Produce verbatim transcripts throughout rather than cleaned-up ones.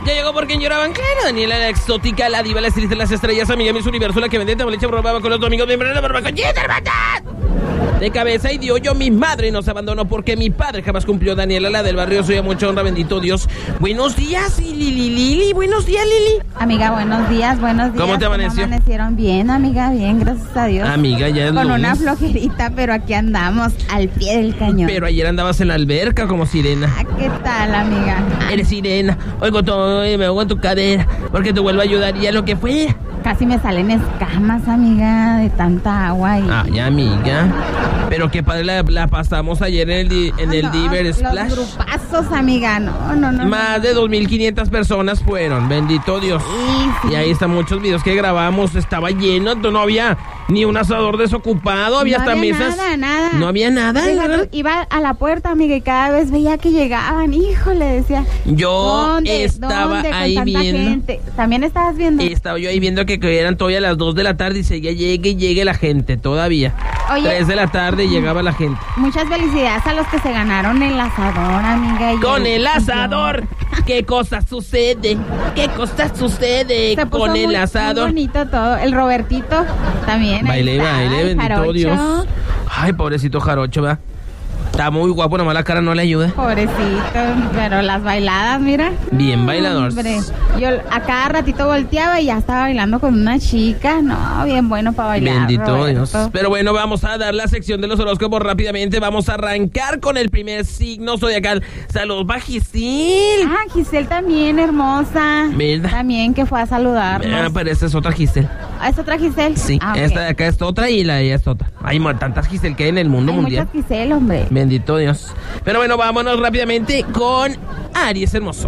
Ya llegó por quien lloraban, claro, Daniela, la exótica, la diva, la estilista de las estrellas, amiga Miss Universo, la que vende leche robaba con los domingos, bienvenida por Bacollita, hermandad. De cabeza y dio yo, mi madre nos abandonó porque mi padre jamás cumplió. Daniela, la del barrio, soy a mucha honra, bendito Dios. Buenos días, Lili, Lili, buenos días, Lili. Amiga, buenos días, buenos días. ¿Cómo te amaneció? ¿Cómo amanecieron? Bien, amiga, bien, gracias a Dios. Amiga, ya es Con lunes. una flojerita, pero aquí andamos, al pie del cañón. Pero ayer andabas en la alberca como sirena. Ah, ¿qué tal, amiga? Eres sirena, oigo todo y me hago en tu cadera, porque te vuelvo a ayudar y a lo que fuera. Casi me salen escamas, amiga, de tanta agua y... Ay, amiga. Pero qué padre la, la pasamos ayer en el, di- en Ah, el no, Diver Splash. Los grupazos, amiga, no, no, no. Más de dos mil quinientas personas fueron, bendito Dios. Sí, sí. Y ahí están muchos videos que grabamos, estaba lleno, no había ni un asador desocupado, había no hasta había mesas. nada, nada. No había nada. Deja ¿verdad? tú, iba a la puerta, amiga, y cada vez veía que llegaban, híjole, decía. Yo ¿Dónde, estaba dónde con ahí tanta viendo. gente? ¿También estabas viendo? Estaba yo ahí viendo que, que eran todavía las dos de la tarde y seguía llegue y llegue la gente todavía. Oye. tres de la tarde y llegaba la gente. Muchas felicidades a los que se ganaron el asador, amiga. y Con el asador, ¿qué cosa sucede? ¿Qué cosa sucede Se puso con el muy, asador? muy bonito todo. El Robertito también. ahí Baile, está, baile, el bendito jarocho. Dios. Ay, pobrecito jarocho, ¿verdad? Está muy guapo, nomás la cara no le ayuda. Pobrecito, pero las bailadas, mira. Bien bailador. Hombre, yo a cada ratito volteaba y ya estaba bailando con una chica. No, bien bueno para bailar. Bendito Roberto. Dios. Pero bueno, vamos a dar la sección de los horóscopos rápidamente. Vamos a arrancar con el primer signo zodiacal. Saludos, Bajisil. Ah, Giselle también, hermosa. ¿Verdad? También que fue a saludarnos. Ah, pero esta es otra Giselle. ¿Ah, ¿es otra Giselle? Sí, Ah, ok. esta de acá es otra y la de ella es otra. Hay mo- tantas Giselle que hay en el mundo Hay mundial. muchas Giselle, hombre. Bendito Dios. Pero bueno, vámonos rápidamente con Aries hermoso.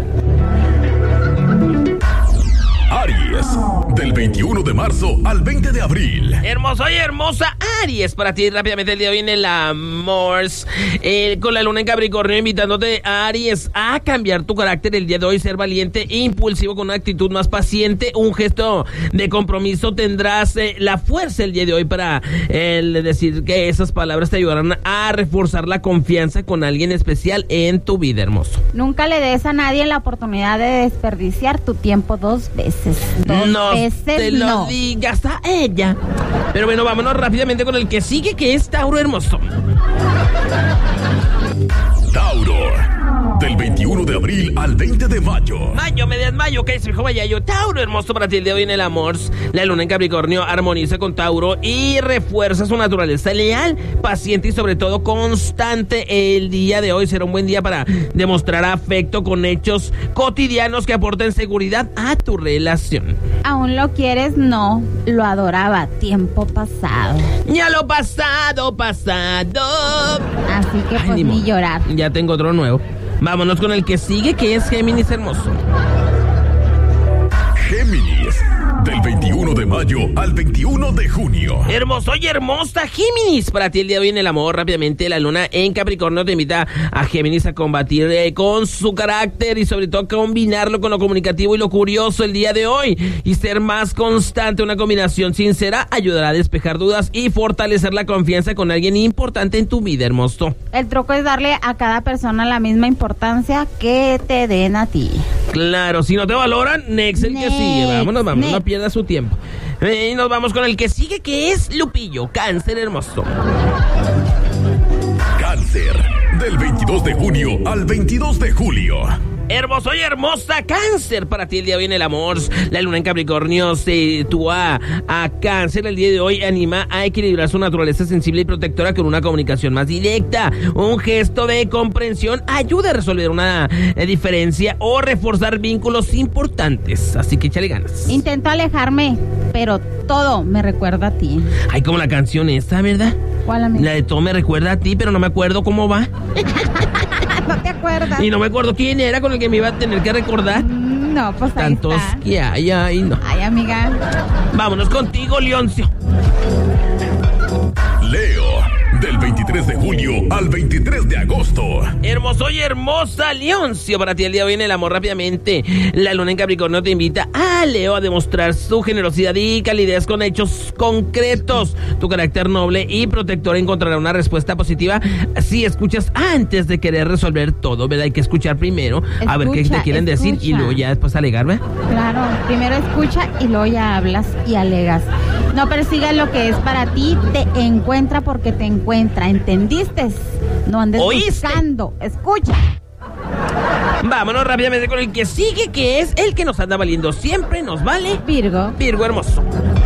Aries, del veintiuno de marzo al veinte de abril. Hermoso y hermosa Aries, para ti rápidamente el día de hoy en el amor, eh, con la luna en Capricornio, invitándote a Aries a cambiar tu carácter el día de hoy, ser valiente e impulsivo con una actitud más paciente, un gesto de compromiso, tendrás eh, la fuerza el día de hoy para eh, decir que esas palabras te ayudarán a reforzar la confianza con alguien especial en tu vida, hermoso. Nunca le des a nadie la oportunidad de desperdiciar tu tiempo dos veces. Dos No veces te lo no. digas a ella. Pero bueno, vámonos rápidamente con el que sigue, que es Tauro hermoso. Tauro, del veintiuno de abril al veinte de mayo. Mayo, me desmayo, que es el joven yo. Tauro hermoso, para ti el día de hoy en el amor. La luna en Capricornio armoniza con Tauro y refuerza su naturaleza leal, paciente y sobre todo constante. El día de hoy será un buen día para demostrar afecto con hechos cotidianos que aporten seguridad a tu relación. ¿Aún lo quieres? No, lo adoraba tiempo pasado. Ya lo pasado, pasado. Así que Ay, pues ni ni modo. llorar. Ya tengo otro nuevo. Vámonos con el que sigue, que es Géminis hermoso. Géminis, del veintiuno de mayo al veintiuno de junio. Hermoso y hermosa Géminis, para ti el día de hoy en el amor, rápidamente la luna en Capricornio te invita a Géminis a combatir eh, con su carácter y sobre todo combinarlo con lo comunicativo y lo curioso el día de hoy y ser más constante. Una combinación sincera ayudará a despejar dudas y fortalecer la confianza con alguien importante en tu vida, hermoso. El truco es darle a cada persona la misma importancia que te den a ti. Claro, si no te valoran, next el que Next, sigue. Vámonos, vamos, next. no pierdas su tiempo. Eh, Y nos vamos con el que sigue, que es Lupillo, Cáncer hermoso. Cáncer, del veintidós de junio al veintidós de julio. Hermoso y hermosa Cáncer, para ti el día de hoy en el amor. La luna en Capricornio se sitúa a Cáncer el día de hoy, anima a equilibrar su naturaleza sensible y protectora con una comunicación más directa. Un gesto de comprensión ayuda a resolver una eh, diferencia o reforzar vínculos importantes. Así que échale ganas. Intento alejarme, pero todo me recuerda a ti. Ay, como la canción esta, ¿verdad? ¿Cuál, amigo? La de todo me recuerda a ti, pero no me acuerdo cómo va. ¿No te acuerdas? Y no me acuerdo quién era con el que me iba a tener que recordar. Mm, No, pues ahí Tantos está. que hay, ay, no. Ay, amiga. Vámonos contigo, Leoncio. Leo, Del veintitrés de julio al veintitrés de agosto. Hermoso y hermosa Leoncio, para ti el día de hoy en el amor rápidamente. La luna en Capricornio te invita a Leo a demostrar su generosidad y calidez con hechos concretos. Tu carácter noble y protector encontrará una respuesta positiva si escuchas antes de querer resolver todo, ¿verdad? Hay que escuchar primero, escucha, a ver qué te quieren escucha. decir y luego ya después alegar, ¿verdad? Claro, primero escucha y luego ya hablas y alegas. No persigas lo que es para ti, te encuentra porque te encuentra, ¿entendiste? No andes ¿Oíste? buscando, escucha. Vámonos rápidamente con el que sigue, que es el que nos anda valiendo siempre, nos vale Virgo. Virgo hermoso.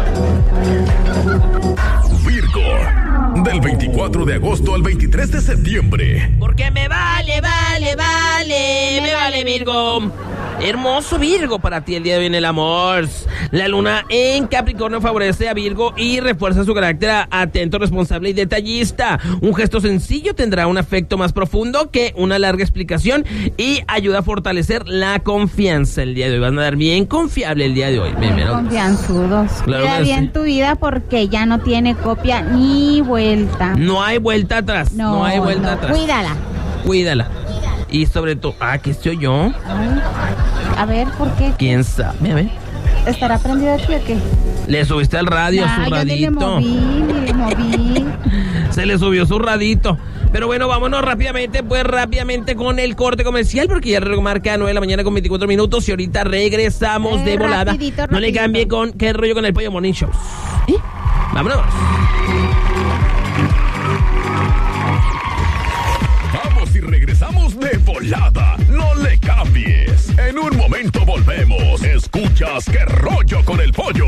Virgo, del veinticuatro de agosto al veintitrés de septiembre. Porque me vale, vale, vale, me vale Virgo. Hermoso Virgo, para ti el día de hoy en el amor. La luna en Capricornio favorece a Virgo y refuerza su carácter atento, responsable y detallista. Un gesto sencillo tendrá un efecto más profundo que una larga explicación y ayuda a fortalecer la confianza el día de hoy. Van a dar bien confiable el día de hoy. Bien, bien, confianzudos. Claro, Cuida bien sí. tu vida porque ya no tiene copia ni vuelta. No hay vuelta atrás. No, no hay vuelta no. atrás. Cuídala. Cuídala. Y sobre todo, ah, ¿qué soy yo? Ay, a ver, ¿por qué? ¿Quién sabe? A ver. ¿Estará prendido aquí o qué? Le subiste al radio nah, su radito. Yo ni le moví, ni le moví. Se le subió su radito. Pero bueno, vámonos rápidamente, pues rápidamente con el corte comercial, porque ya marca nueve de la mañana con veinticuatro minutos y ahorita regresamos eh, de volada. Rapidito, rapidito. No le cambie con qué rollo con el Pollo Morning Show. ¿Eh? Vámonos. Vamos y regresamos de volada. No le cambies. En un momento volvemos. Escuchas qué rollo con el pollo.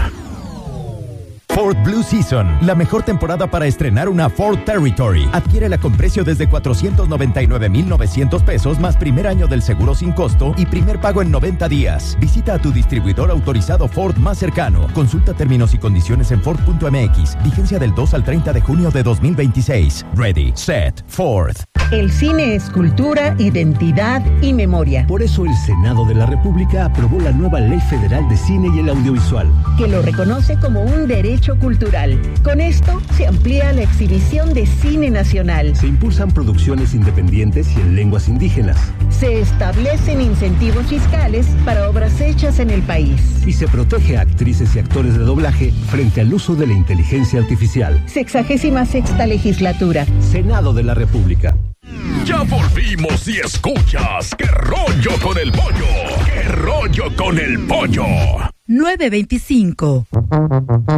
Ford Blue Season, la mejor temporada para estrenar una Ford Territory. Adquiérela con precio desde cuatrocientos noventa y nueve mil novecientos pesos más primer año del seguro sin costo y primer pago en noventa días. Visita a tu distribuidor autorizado Ford más cercano. Consulta términos y condiciones en Ford punto M X. Vigencia del dos al treinta de junio de dos mil veintiséis. Ready, set, Ford. El cine es cultura, identidad y memoria. Por eso el Senado de la República aprobó la nueva Ley Federal de Cine y el Audiovisual, que lo reconoce como un derecho cultural. Con esto se amplía la exhibición de cine nacional. Se impulsan producciones independientes y en lenguas indígenas. Se establecen incentivos fiscales para obras hechas en el país. Y se protege a actrices y actores de doblaje frente al uso de la inteligencia artificial. Sexagésima sexta legislatura. Senado de la República. Ya volvimos y escuchas qué rollo con el pollo. Qué rollo con el pollo. nueve veinticinco.